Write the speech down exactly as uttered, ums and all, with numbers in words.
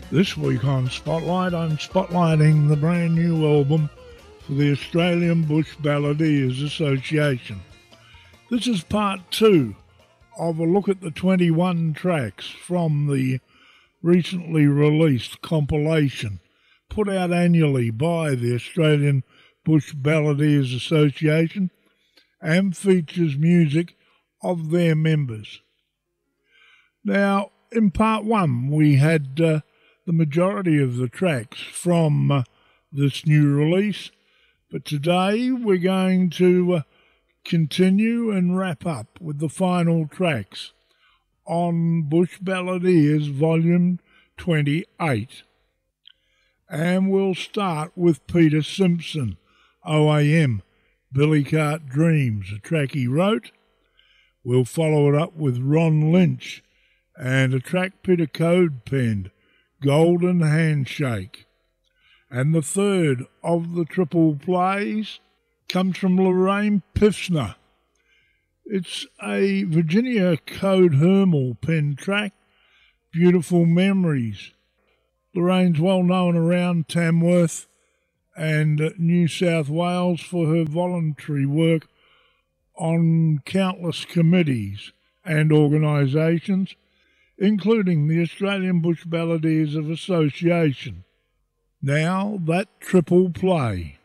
This week on Spotlight, I'm spotlighting the brand new album for the Australian Bush Balladeers Association. This is part two of a look at the twenty-one tracks from the recently released compilation put out annually by the Australian Bush Balladeers Association and features music of their members. Now, in part one, we had uh, the majority of the tracks from uh, this new release, but today we're going to uh, continue and wrap up with the final tracks on Bush Balladeers Volume twenty-eight. And we'll start with Peter Simpson, O A M, Billy Cart Dreams, a track he wrote. We'll follow it up with Ron Lynch and a track Peter Code penned, Golden Handshake. And the third of the triple plays comes from Lorraine Pifsner. It's a Virginia Code Hermel pen track, Beautiful Memories. Lorraine's well known around Tamworth and New South Wales for her voluntary work on countless committees and organisations, including the Australian Bush Balladeers of Association. Now that triple play.